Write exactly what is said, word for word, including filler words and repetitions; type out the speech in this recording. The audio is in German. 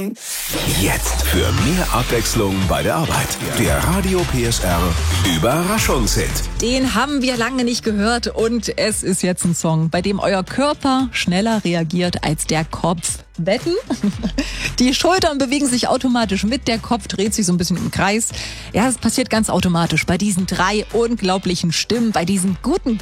Jetzt für mehr Abwechslung bei der Arbeit. Der Radio P S R Überraschungshit. Den haben wir lange nicht gehört und es ist jetzt ein Song, bei dem euer Körper schneller reagiert als der Kopf. Wetten? Die Schultern bewegen sich automatisch mit, der Kopf dreht sich so ein bisschen im Kreis. Ja, es passiert ganz automatisch bei diesen drei unglaublichen Stimmen, bei diesen guten